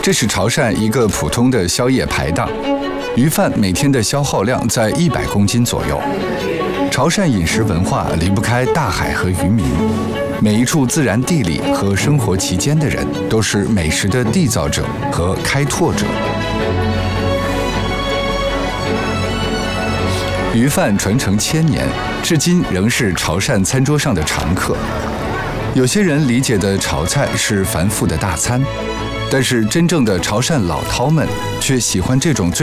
这是潮汕一个普通的宵夜排档，鱼贩每天的消耗量在100公斤左右。潮汕饮食文化离不开大海和渔民，每一处自然地理和生活其间的人，都是美食的缔造者和开拓者。鱼贩传承1000年，至今仍是潮汕餐桌上的常客。有些人理解的潮菜是繁复的大餐，但是真正的潮汕老饕们却喜欢这种最